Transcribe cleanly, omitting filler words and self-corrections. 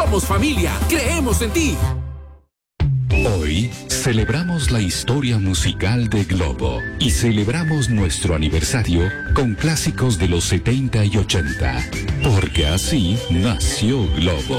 Somos familia, creemos en ti. Hoy celebramos la historia musical de Globo y celebramos nuestro aniversario con clásicos de los 70 y 80, porque así nació Globo.